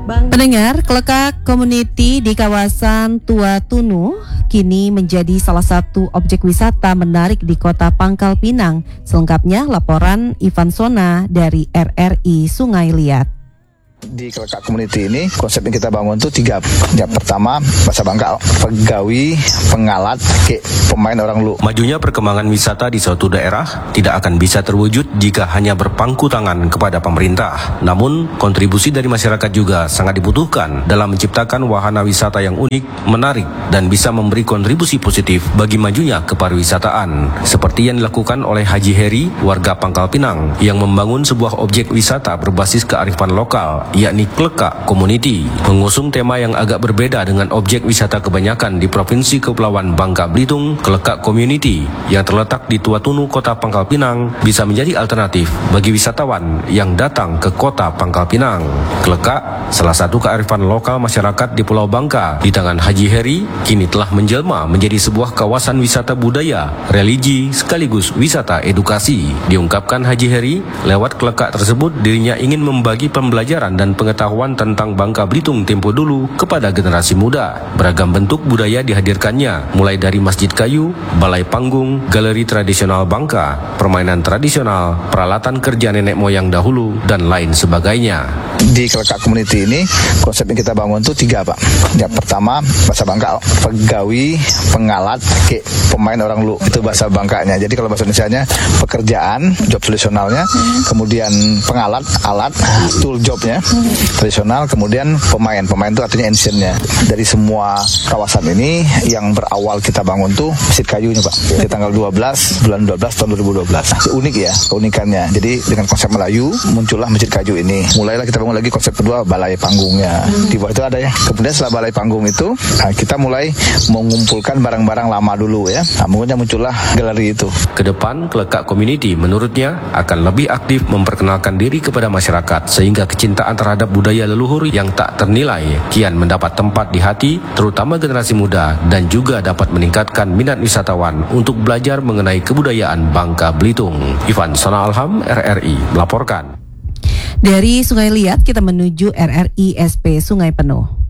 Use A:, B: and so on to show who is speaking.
A: Pendengar, Klekak Community di kawasan Tua Tunu kini menjadi salah satu objek wisata menarik di kota Pangkal Pinang. Selengkapnya laporan Ivan Sona dari RRI Sungai Liat.
B: Di Klekak Community ini konsep yang kita bangun tuh 3. Yang pertama bahasa Bangka, pegawi, pengalat, pemain orang lu.
C: Majunya perkembangan wisata di suatu daerah tidak akan bisa terwujud jika hanya berpangku tangan kepada pemerintah. Namun kontribusi dari masyarakat juga sangat dibutuhkan dalam menciptakan wahana wisata yang unik, menarik, dan bisa memberi kontribusi positif bagi majunya kepariwisataan. Seperti yang dilakukan oleh Haji Heri, warga Pangkal Pinang, yang membangun sebuah objek wisata berbasis kearifan lokal, yakni Klekak Community, mengusung tema yang agak berbeda dengan objek wisata kebanyakan di Provinsi Kepulauan Bangka Belitung. Klekak Community yang terletak di Tua Tunu, Kota Pangkal Pinang, bisa menjadi alternatif bagi wisatawan yang datang ke Kota Pangkal Pinang. Klekak, salah satu kearifan lokal masyarakat di Pulau Bangka, di tangan Haji Heri, kini telah menjelma menjadi sebuah kawasan wisata budaya, religi, sekaligus wisata edukasi. Diungkapkan Haji Heri, lewat Klekak tersebut dirinya ingin membagi pembelajaran dan pengetahuan tentang Bangka Belitung tempo dulu kepada generasi muda. Beragam bentuk budaya dihadirkannya, mulai dari masjid kayu, balai panggung, galeri tradisional Bangka, permainan tradisional, peralatan kerja nenek moyang dahulu, dan lain sebagainya.
B: Di Klekak Community ini konsep yang kita bangun tuh 3, Pak. Yang pertama bahasa Bangka, pegawi, pengalat, pemain orang lu. Itu bahasa Bangkanya. Jadi kalau bahasa Indonesianya pekerjaan, job tradisionalnya, kemudian pengalat, alat, tool jobnya tradisional, kemudian pemain itu artinya ancientnya. Dari semua kawasan ini yang berawal kita bangun tuh masjid kayunya, Pak, di tanggal 12 bulan 12 tahun 2012. Unik ya keunikannya. Jadi dengan konsep Melayu muncullah masjid kayu ini. Mulailah kita bangun lagi konsep kedua, balai panggungnya. Di bawah itu ada ya. Kemudian setelah balai panggung itu kita mulai mengumpulkan barang-barang lama dulu ya. Muncullah galeri itu.
C: Kedepan Klekak Community menurutnya akan lebih aktif memperkenalkan diri kepada masyarakat, sehingga kecintaan terhadap budaya leluhur yang tak ternilai kian mendapat tempat di hati terutama generasi muda, dan juga dapat meningkatkan minat wisatawan untuk belajar mengenai kebudayaan Bangka Belitung. Ivan Sona Alham, RRI melaporkan.
A: Dari Sungai Liat kita menuju RRI SP Sungai Penuh.